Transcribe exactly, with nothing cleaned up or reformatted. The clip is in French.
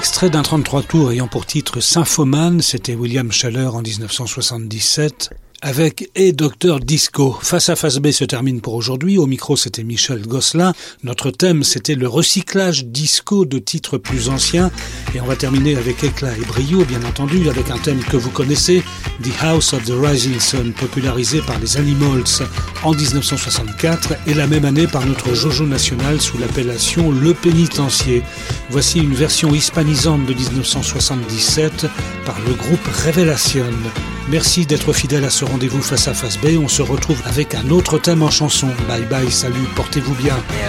Extrait d'un trente-trois tours ayant pour titre Symphomane, c'était William Schaller en dix-neuf cent soixante-dix-sept. Avec et Docteur Disco. Face à Face B se termine pour aujourd'hui. Au micro, c'était Michel Gosselin. Notre thème, c'était le recyclage disco de titres plus anciens. Et on va terminer avec éclat et brio, bien entendu, avec un thème que vous connaissez, The House of the Rising Sun, popularisé par les Animals en dix-neuf cent soixante-quatre et la même année par notre Jojo national sous l'appellation Le Pénitencier. Voici une version hispanisante de dix-neuf cent soixante-dix-sept par le groupe Révélation. Merci d'être fidèle à ce rendez-vous Face à Face B. On se retrouve avec un autre thème en chanson. Bye bye, salut, portez-vous bien.